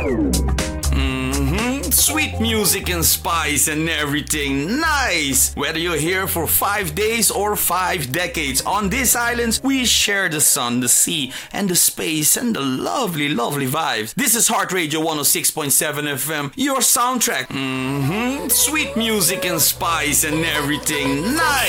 Sweet music and spice and everything. Nice! Whether you're here for 5 days or 5 decades, on these islands we share the sun, the sea, and the space and the lovely, lovely vibes. This is Heart Radio 106.7 FM, your soundtrack. Sweet music and spice and everything. Nice!